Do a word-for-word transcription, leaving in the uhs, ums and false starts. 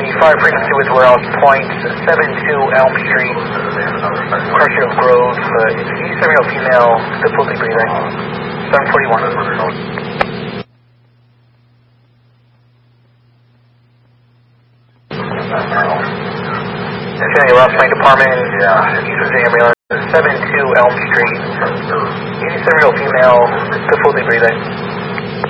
the fire frequency with warehouse point seven two Elm Street, Crutchfield Grove. Uh, it's eighty-seven year old female, difficulty breathing. seven forty-one. Infinity Ross Main Department, yeah, Eastern Ambulance, seven two Elm Street, eighty-seven year old female, difficulty breathing.